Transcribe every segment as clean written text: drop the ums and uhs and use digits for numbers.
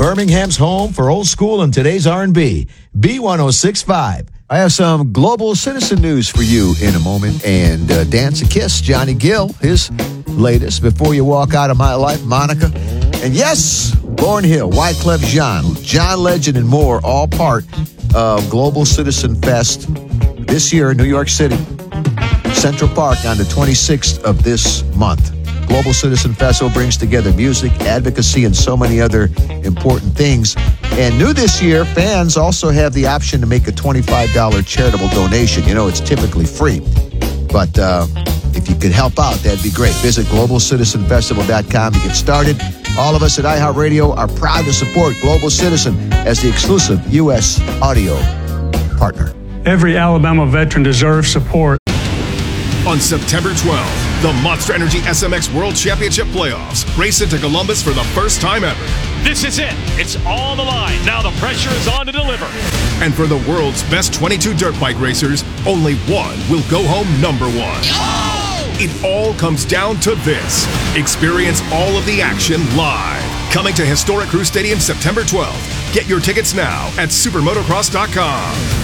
Birmingham's home for old school and today's R&B. B1065. I have some global citizen news for you in a moment. And Dance a Kiss, Johnny Gill, his latest, Before You Walk Out of My Life, Monica. And yes, Lauryn Hill, Wyclef Jean, John Legend, and more, all part of Global Citizen Fest this year in New York City, Central Park on the 26th of this month. Global Citizen Festival brings together music, advocacy, and so many other important things. And new this year, fans also have the option to make a $25 charitable donation. You know, it's typically free. But if you could help out, that'd be great. Visit globalcitizenfestival.com to get started. All of us at iHeartRadio are proud to support Global Citizen as the exclusive U.S. audio partner. Every Alabama veteran deserves support. On September 12th, the Monster Energy SMX World Championship Playoffs race into Columbus for the first time ever. This is it. It's on the line. Now the pressure is on to deliver. And for the world's best 22 dirt bike racers, only one will go home number one. Oh! It all comes down to this. Experience all of the action live. Coming to Historic Crew Stadium September 12th. Get your tickets now at supermotocross.com.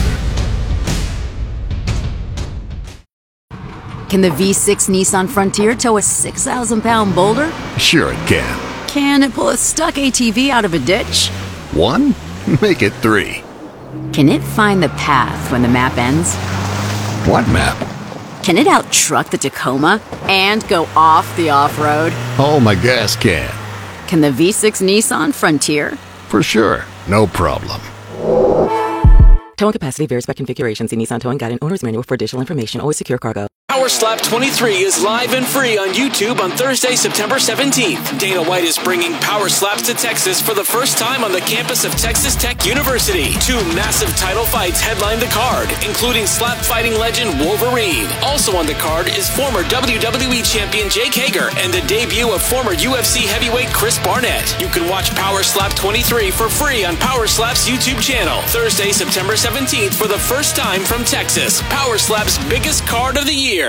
Can the V6 Nissan Frontier tow a 6,000-pound boulder? Sure it can. Can it pull a stuck ATV out of a ditch? 1? Make it 3. Can it find the path when the map ends? What map? Can it out-truck the Tacoma and go off the off-road? Oh, my gas can. Can the V6 Nissan Frontier? For sure. No problem. Towing capacity varies by configuration. See Nissan Towing Guide and Owner's Manual for additional information. Always secure cargo. Power Slap 23 is live and free on YouTube on Thursday, September 17th. Dana White is bringing Power Slaps to Texas for the first time on the campus of Texas Tech University. 2 massive title fights headline the card, including slap fighting legend Wolverine. Also on the card is former WWE champion Jake Hager and the debut of former UFC heavyweight Chris Barnett. You can watch Power Slap 23 for free on Power Slap's YouTube channel. Thursday, September 17th for the first time from Texas. Power Slap's biggest card of the year.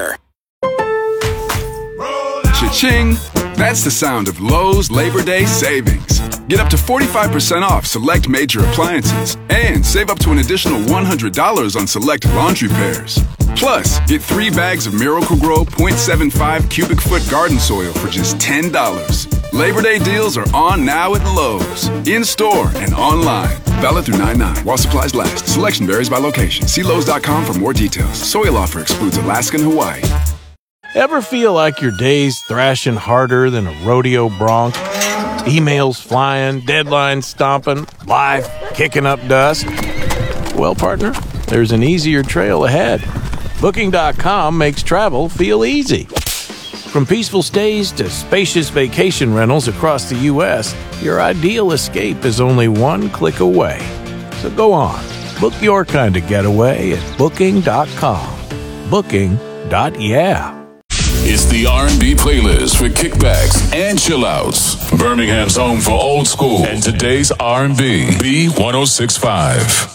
Cha-ching! That's the sound of Lowe's Labor Day savings. Get up to 45% off select major appliances and save up to an additional $100 on select laundry pairs. Plus, get 3 bags of Miracle-Gro 0.75 cubic foot garden soil for just $10. Labor Day deals are on now at Lowe's, in-store and online. Valid through 9/9 while supplies last. Selection varies by location. See Lowe's.com for more details. Soil offer excludes Alaska and Hawaii. Ever feel like your day's thrashing harder than a rodeo bronc? Emails flying, deadlines stomping, life kicking up dust? Well, partner, there's an easier trail ahead. Booking.com makes travel feel easy. From peaceful stays to spacious vacation rentals across the U.S., your ideal escape is only one click away. So go on, book your kind of getaway at Booking.com. Booking.yeah. It's the R&B playlist for kickbacks and chillouts. Birmingham's home for old school and today's R&B. B1065.